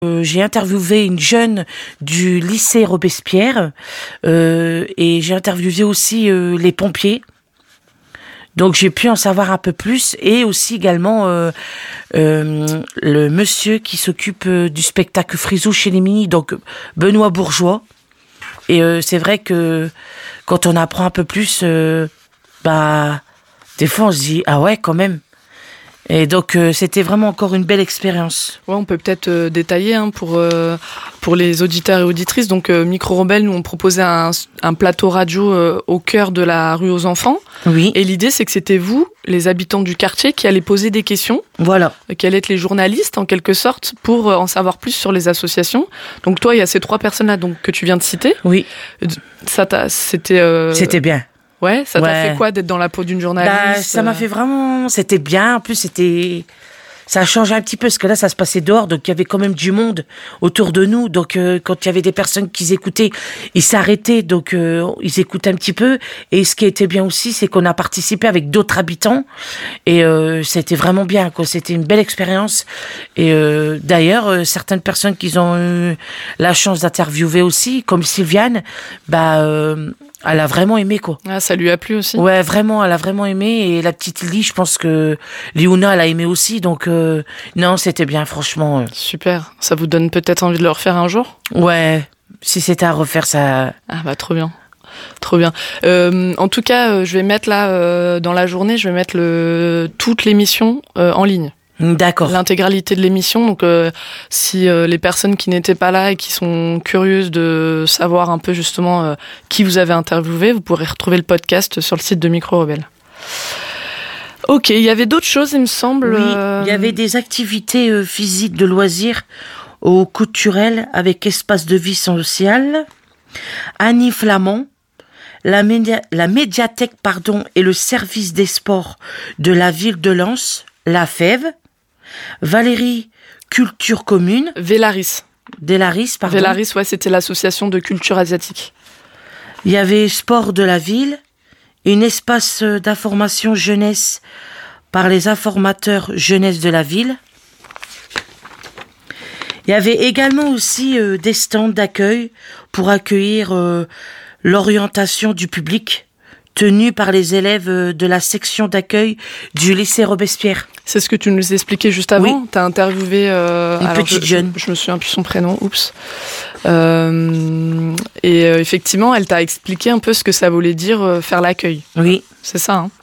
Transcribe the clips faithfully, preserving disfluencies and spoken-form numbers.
Euh, j'ai interviewé une jeune du lycée Robespierre euh, et j'ai interviewé aussi euh, les pompiers. Donc j'ai pu en savoir un peu plus et aussi également euh, euh, le monsieur qui s'occupe euh, du spectacle Frisou chez les Mini, donc Benoît Bourgeois. Et euh, c'est vrai que quand on apprend un peu plus, euh, bah des fois on se dit ah ouais quand même. Et donc euh, c'était vraiment encore une belle expérience. Ouais, on peut peut-être euh, détailler hein, pour euh, pour les auditeurs et auditrices. Donc euh, Micro Rebelle, nous on proposait un, un plateau radio euh, au cœur de la rue aux enfants. Oui. Et l'idée c'est que c'était vous, les habitants du quartier, qui allez poser des questions. Voilà. Qui allaient être les journalistes en quelque sorte pour euh, en savoir plus sur les associations. Donc toi, il y a ces trois personnes-là donc que tu viens de citer. Oui. Ça t'a, c'était. Euh... C'était bien. Ouais, ça t'a ouais. fait quoi d'être dans la peau d'une journaliste? Bah, ça m'a fait vraiment... C'était bien. En plus, c'était... Ça a changé un petit peu, parce que là, ça se passait dehors, donc il y avait quand même du monde autour de nous. Donc, euh, quand il y avait des personnes qui écoutaient, ils s'arrêtaient, donc euh, ils écoutaient un petit peu. Et ce qui était bien aussi, c'est qu'on a participé avec d'autres habitants. Et euh, c'était vraiment bien, quoi. C'était une belle expérience. Et euh, d'ailleurs, euh, certaines personnes qui ont eu la chance d'interviewer aussi, comme Sylviane, bah... Euh, elle a vraiment aimé, quoi. Ah, ça lui a plu aussi? Ouais, vraiment, elle a vraiment aimé. Et la petite Lily, je pense que Léona, elle a aimé aussi. Donc, euh, non, c'était bien, franchement. Super. Ça vous donne peut-être envie de le refaire un jour? Ouais, si c'était à refaire, ça... Ah bah, trop bien. Trop bien. Euh, en tout cas, euh, je vais mettre là, euh, dans la journée, je vais mettre le, toute l'émission euh, en ligne. D'accord. L'intégralité de l'émission. Donc, euh, si euh, les personnes qui n'étaient pas là et qui sont curieuses de savoir un peu justement euh, qui vous avez interviewé, vous pourrez retrouver le podcast sur le site de Micro Rebelle. Ok, il y avait d'autres choses, il me semble. Oui, euh... il y avait des activités euh, physiques de loisirs au culturel avec espace de vie social. Annie Flamand, la, média- la médiathèque pardon, et le service des sports de la ville de Lens, la Fève. Valérie Culture Commune. Vélaris. Vélaris, pardon. Vélaris, ouais, c'était l'association de culture asiatique. Il y avait Sport de la ville, une espace d'information jeunesse par les informateurs jeunesse de la ville. Il y avait également aussi euh, des stands d'accueil pour accueillir euh, l'orientation du public tenue par les élèves de la section d'accueil du lycée Robespierre. C'est ce que tu nous expliquais juste avant. Oui. Tu as interviewé euh, une alors petite je, jeune. Je, je me souviens plus son prénom. Oups. Euh, et euh, effectivement, elle t'a expliqué un peu ce que ça voulait dire euh, faire l'accueil. Oui. C'est ça. Hein.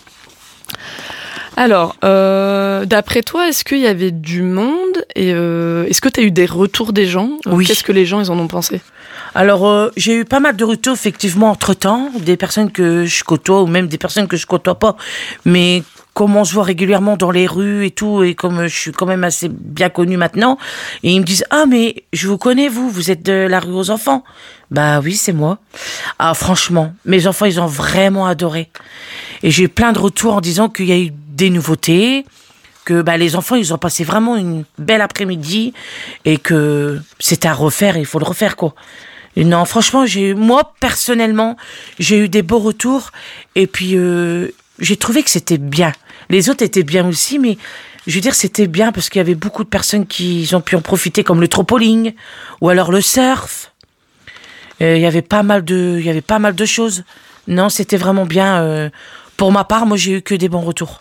Alors, euh, d'après toi, est-ce qu'il y avait du monde et euh, est-ce que tu as eu des retours des gens? Oui. Qu'est-ce que les gens ils en ont pensé? Alors, euh, j'ai eu pas mal de retours, effectivement, entre-temps, des personnes que je côtoie, ou même des personnes que je côtoie pas, mais comme on se voit régulièrement dans les rues et tout, et comme je suis quand même assez bien connue maintenant, et ils me disent « Ah, mais je vous connais, vous, vous êtes de la rue aux enfants ?» Bah oui, c'est moi. Ah, franchement, mes enfants, ils ont vraiment adoré. Et j'ai eu plein de retours en disant qu'il y a eu des nouveautés, que bah, les enfants, ils ont passé vraiment une belle après-midi, et que c'est à refaire, il faut le refaire, quoi. Non, franchement, j'ai moi, personnellement, j'ai eu des beaux retours. Et puis, euh, j'ai trouvé que c'était bien. Les autres étaient bien aussi, mais je veux dire, c'était bien parce qu'il y avait beaucoup de personnes qui ont pu en profiter, comme le trampoline ou alors le surf. Euh, il y avait pas mal de, il y avait pas mal de choses. Non, c'était vraiment bien. Euh, pour ma part, moi, j'ai eu que des bons retours.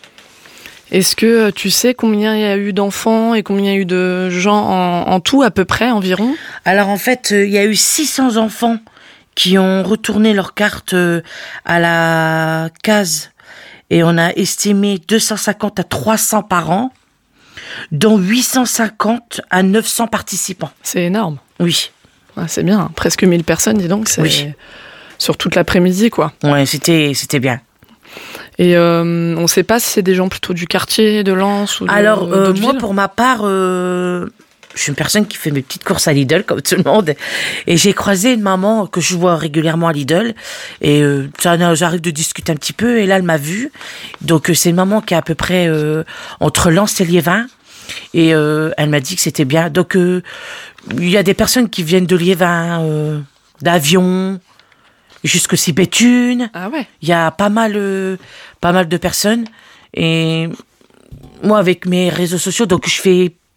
Est-ce que tu sais combien il y a eu d'enfants et combien il y a eu de gens en, en tout, à peu près, environ? Alors, en fait, il y a eu six cents enfants qui ont retourné leur carte à la case. Et on a estimé deux cent cinquante à trois cents par an, dont huit cent cinquante à neuf cents participants. C'est énorme. Oui. Ah, c'est bien, presque mille personnes, dis donc. C'est oui. Sur toute l'après-midi, quoi. Ouais, c'était, c'était bien. Et euh, on ne sait pas si c'est des gens plutôt du quartier, de Lens ou de, Alors, euh, moi, villes. pour ma part, euh, je suis une personne qui fait mes petites courses à Lidl, comme tout le monde. Et j'ai croisé une maman que je vois régulièrement à Lidl. Et euh, ça, j'arrive de discuter un petit peu. Et là, elle m'a vue. Donc, c'est une maman qui est à peu près euh, entre Lens et Liévin. Et euh, elle m'a dit que c'était bien. Donc, euh, il y a des personnes qui viennent de Liévin, euh, d'Avion, jusqu'aussi Béthune. Ah ouais. Il y a pas mal, euh, pas mal de personnes. Et moi, avec mes réseaux sociaux, donc je fais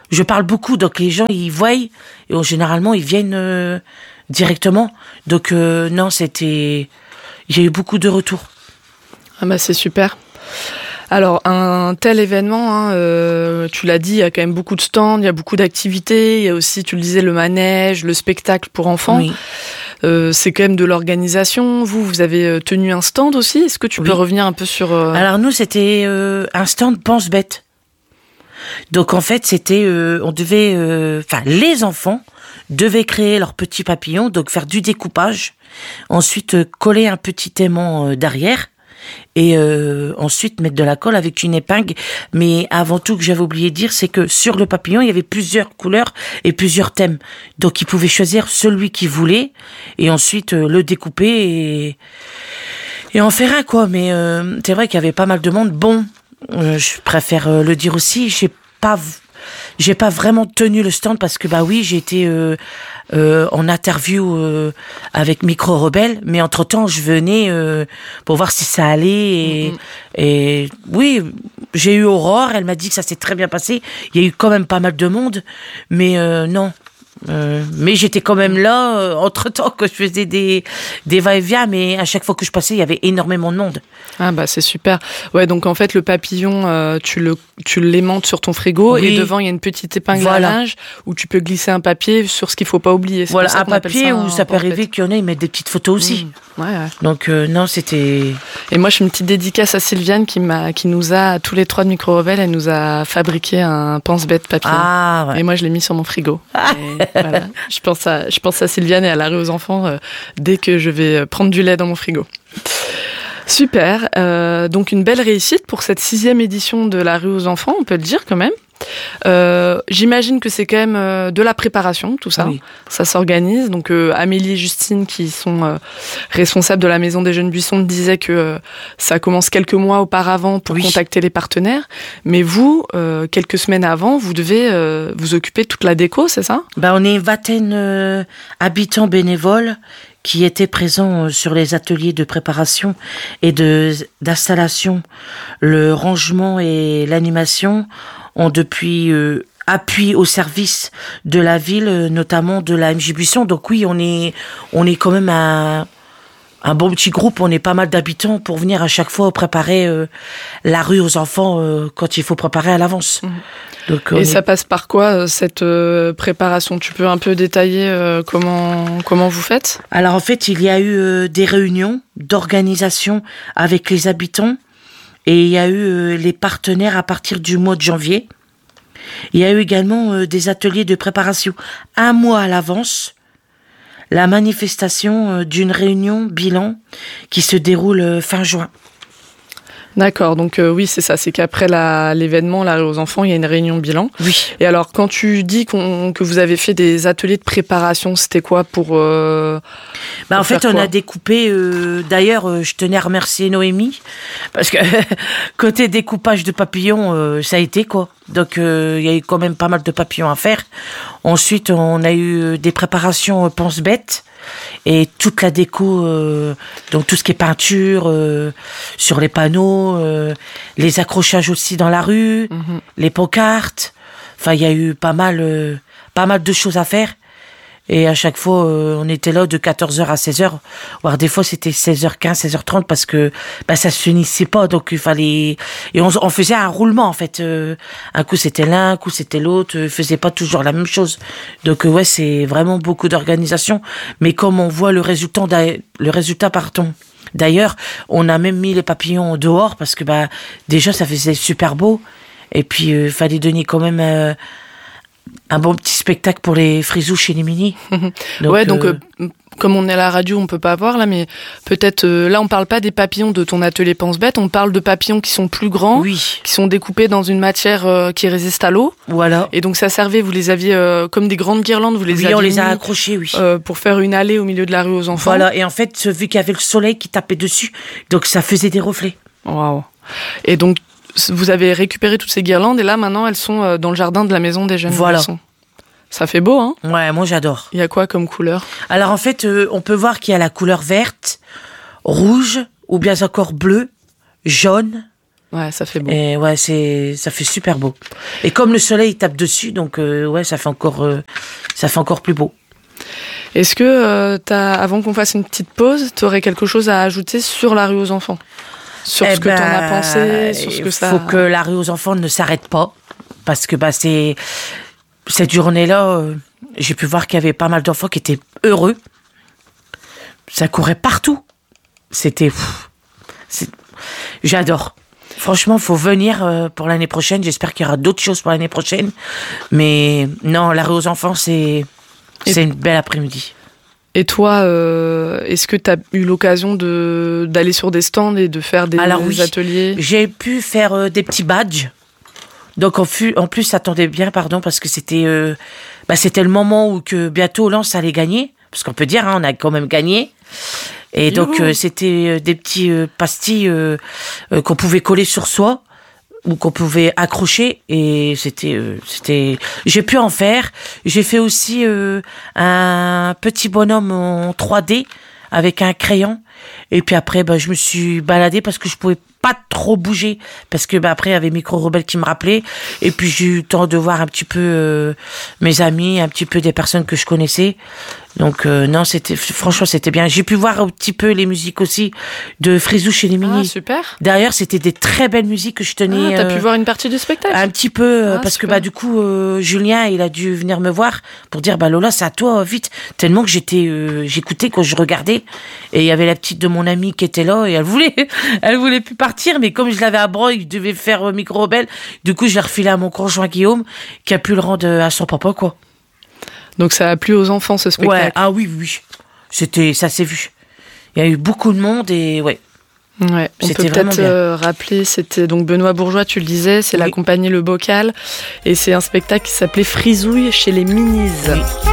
je parle beaucoup, donc les gens ils voient et euh, généralement ils viennent euh, directement. Donc euh, non, c'était, j'ai eu beaucoup de retours. Ah bah c'est super. Alors, un tel événement, hein, euh, tu l'as dit, il y a quand même beaucoup de stands, il y a beaucoup d'activités, il y a aussi, tu le disais, le manège, le spectacle pour enfants. Oui. Euh, c'est quand même de l'organisation. Vous, vous avez tenu un stand aussi. Est-ce que tu oui. peux revenir un peu sur... Euh... Alors nous, c'était euh, un stand pense-bête. Donc en fait, c'était, euh, on devait, enfin, euh, les enfants devaient créer leur petit papillon, donc faire du découpage, ensuite euh, coller un petit aimant euh, derrière. Et euh, ensuite mettre de la colle avec une épingle. Mais avant tout, que j'avais oublié de dire, c'est que sur le papillon, il y avait plusieurs couleurs et plusieurs thèmes. Donc, ils pouvaient choisir celui qu'ils voulaient et ensuite euh, le découper et, et en faire un, quoi. Mais euh, c'est vrai qu'il y avait pas mal de monde. Bon, euh, je préfère euh, le dire aussi, j'ai pas... J'ai pas vraiment tenu le stand parce que bah oui, j'ai été euh, euh, en interview euh, avec Micro Rebelle, mais entre temps je venais euh, pour voir si ça allait et, mm-hmm. et oui, j'ai eu Aurore, elle m'a dit que ça s'est très bien passé. Il y a eu quand même pas mal de monde, mais euh, non. Euh, mais j'étais quand même là euh, entre temps que je faisais des des va-et-vient, mais à chaque fois que je passais il y avait énormément de monde. Ah bah c'est super. Ouais, donc en fait le papillon euh, tu le tu l'aimantes sur ton frigo oui. et devant il y a une petite épingle voilà. à linge où tu peux glisser un papier sur ce qu'il faut pas oublier. C'est voilà, un papier où ça peut arriver qu'il y en ait, ils mettent des petites photos aussi. Mmh. Ouais, ouais. Donc euh, non, c'était. Et moi je fais une petite dédicace à Sylviane qui m'a qui nous a tous les trois de Micro Rebelle, elle nous a fabriqué un pense-bête papillon. Ah, ouais. Et moi je l'ai mis sur mon frigo. Et voilà. Je pense à, je pense à Sylviane et à la rue aux enfants euh, dès que je vais prendre du lait dans mon frigo. Super. Euh, donc une belle réussite pour cette sixième édition de la rue aux enfants, on peut le dire quand même. Euh, j'imagine que c'est quand même euh, de la préparation, tout ça. Oui. Ça s'organise. Donc euh, Amélie et Justine, qui sont euh, responsables de la Maison des Jeunes Buissons, disaient que euh, ça commence quelques mois auparavant pour oui. contacter les partenaires. Mais vous, euh, quelques semaines avant, vous devez euh, vous occuper de toute la déco, c'est ça ? Ben, on est une vingtaine euh, habitants bénévoles qui étaient présents sur les ateliers de préparation et de d'installation, le rangement et l'animation ont depuis euh, appui au service de la ville, notamment de la M J Buisson. Donc oui, on est on est quand même un un bon petit groupe, on est pas mal d'habitants pour venir à chaque fois préparer euh, la rue aux enfants euh, quand il faut préparer à l'avance. Mmh. Donc, et est... ça passe par quoi cette euh, préparation ? Tu peux un peu détailler euh, comment comment vous faites ? Alors en fait, il y a eu euh, des réunions d'organisation avec les habitants et il y a eu euh, les partenaires à partir du mois de janvier. Il y a eu également euh, des ateliers de préparation un mois à l'avance. La manifestation d'une réunion bilan qui se déroule fin juin. D'accord, donc euh, oui, c'est ça, c'est qu'après la, l'événement, là, aux enfants, il y a une réunion bilan. Oui. Et alors, quand tu dis qu'on, que vous avez fait des ateliers de préparation, c'était quoi pour... Euh, bah, pour en fait, on quoi a découpé... Euh, d'ailleurs, euh, je tenais à remercier Noémie, parce que côté découpage de papillons, euh, ça a été, quoi. Donc, il euh, y a eu quand même pas mal de papillons à faire. Ensuite, on a eu des préparations euh, pense-bête et toute la déco, euh, donc tout ce qui est peinture euh, sur les panneaux, euh, les accrochages aussi dans la rue, mm-hmm. les pancartes. Enfin, il y a eu pas mal, euh, pas mal de choses à faire. Et à chaque fois, euh, on était là de quatorze heures à seize heures. Voire des fois, c'était seize heures quinze, seize heures trente parce que bah, ça se finissait pas. Donc, il fallait... Et on, on faisait un roulement, en fait. Euh, un coup, c'était l'un, un coup, c'était l'autre. On faisait pas toujours la même chose. Donc, euh, ouais, c'est vraiment beaucoup d'organisation. Mais comme on voit le résultat, le résultat, pardon. D'ailleurs, on a même mis les papillons dehors parce que bah déjà, ça faisait super beau. Et puis, il euh, fallait donner quand même... Euh, un bon petit spectacle pour les frisous chez les mini. Donc, ouais, donc euh... Euh, comme on est à la radio, on peut pas voir là, mais peut-être euh, là on parle pas des papillons de ton atelier pense-bête, on parle de papillons qui sont plus grands, oui. qui sont découpés dans une matière euh, qui résiste à l'eau. Voilà. Et donc ça servait, vous les aviez euh, comme des grandes guirlandes, vous les oui, aviez on les a mis, accrochés, oui. Euh, pour faire une allée au milieu de la rue aux enfants. Voilà. Et en fait, vu qu'il y avait le soleil qui tapait dessus, donc ça faisait des reflets. Waouh. Et donc vous avez récupéré toutes ces guirlandes et là maintenant elles sont dans le jardin de la Maison des Jeunes Voilà. Buissons. Ça fait beau, hein ? Ouais, moi j'adore. Il y a quoi comme couleur ? Alors en fait, euh, on peut voir qu'il y a la couleur verte, rouge, ou bien encore bleu, jaune, Ouais, ça fait beau. Et ouais, c'est, ça fait super beau. Et comme le soleil tape dessus, donc euh, ouais, ça fait encore, euh, ça fait encore plus beau. Est-ce que, euh, t'as, avant qu'on fasse une petite pause, tu aurais quelque chose à ajouter sur la rue aux enfants ? Sur eh ce que ben, t'en as pensé, sur ce que ça... Il faut que la rue aux enfants ne s'arrête pas. Parce que bah, c'est... cette journée-là, euh, j'ai pu voir qu'il y avait pas mal d'enfants qui étaient heureux. Ça courait partout. C'était... C'est... J'adore. Franchement, il faut venir euh, pour l'année prochaine. J'espère qu'il y aura d'autres choses pour l'année prochaine. Mais non, la rue aux enfants, c'est... Et c'est une belle après-midi. Et toi, euh, est-ce que tu as eu l'occasion de, d'aller sur des stands et de faire des, Alors, des oui, ateliers ? J'ai pu faire euh, des petits badges. Donc en, fut, en plus, ça tombait bien, pardon, parce que c'était, euh, bah, c'était le moment où que bientôt Lens allait gagner. Parce qu'on peut dire, hein, on a quand même gagné. Et Youhou. donc euh, c'était euh, des petits euh, pastilles euh, euh, qu'on pouvait coller sur soi. Ou qu'on pouvait accrocher, et c'était euh, c'était j'ai pu en faire. J'ai fait aussi euh, un petit bonhomme en trois D avec un crayon, et puis après bah, je me suis baladée parce que je pouvais pas trop bouger, parce que bah, après il y avait Micro Rebelle qui me rappelait, et puis j'ai eu le temps de voir un petit peu euh, mes amis, un petit peu des personnes que je connaissais. Donc euh, non, c'était franchement c'était bien. J'ai pu voir un petit peu les musiques aussi de Frisou chez les Mini. Ah, super. D'ailleurs, c'était des très belles musiques que je tenais. Ah, t'as euh, pu voir une partie du spectacle ? Un petit peu, euh, ah, parce super. que bah du coup euh, Julien, il a dû venir me voir pour dire bah Lola, c'est à toi vite. Tellement que j'étais, euh, j'écoutais quand je regardais, et il y avait la petite de mon amie qui était là et elle voulait, elle voulait plus partir, mais comme je l'avais à Broglie, je devais faire euh, Micro Rebelle. Du coup, je l'ai refilé à mon conjoint Guillaume, qui a pu le rendre à son papa quoi. Donc ça a plu aux enfants ce spectacle. Ouais, ah oui, oui. C'était, ça s'est vu. Il y a eu beaucoup de monde et ouais. Ouais, on c'était peut peut-être euh, rappeler, c'était donc Benoît Bourgeois, tu le disais, c'est oui. la compagnie Le Bocal, et c'est un spectacle qui s'appelait Frisouille chez les Minis. Oui.